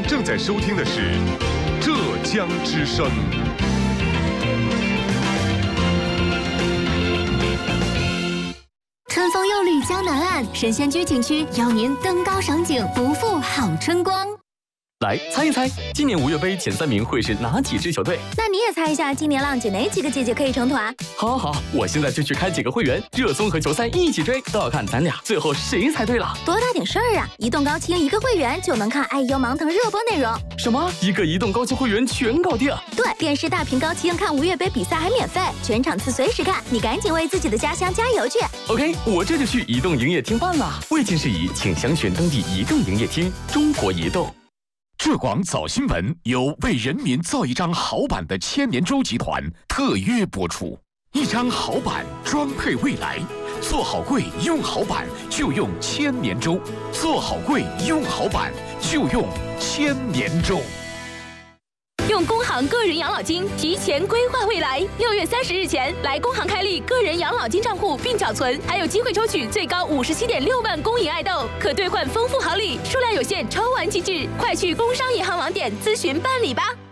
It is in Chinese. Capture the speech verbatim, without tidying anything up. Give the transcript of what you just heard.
正在收听的是浙江之声。 春风又绿江南岸，神仙居景区邀您登高赏景，不负好春光。 来猜一猜，今年五月杯前三名会是哪几支球队？ 那你也猜一下，今年浪姐哪几个姐姐可以成团？ 好好好，我现在就去开几个会员，热搜和球赛一起追，都要看咱俩最后谁猜对了。 多大点事儿啊！移动高清一个会员就能看 I U 盲腾热播内容。 什么？一个移动高清会员全搞定？ 对，电视大屏高清看五月杯比赛还免费，全场次随时看，你赶紧为自己的家乡加油去 ！OK， 我这就去移动营业厅办了。未经事宜，请详询登记移动营业厅。中国移动。 浙广早新闻由为人民造一张好版的千年舟集团特约播出，一张好版装配未来，做好柜用好版就用千年舟，做好柜用好版就用千年舟。 用工行个人养老金提前规划未来，六月三十日前来工行开立个人养老金账户并缴存，还有机会抽取最高五十七点六万公银爱豆，可兑换丰富好礼，数量有限，抽完即止，快去工商银行网点咨询办理吧。